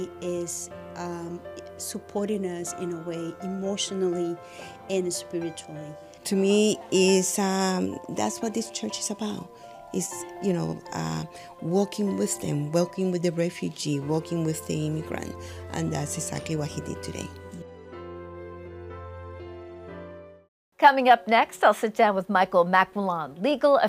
is supporting us in a way emotionally and spiritually. To me, is that's what this church is about. Is walking with them, walking with the refugee, walking with the immigrant, and that's exactly what he did today. Coming up next, I'll sit down with Michael McMillan, legal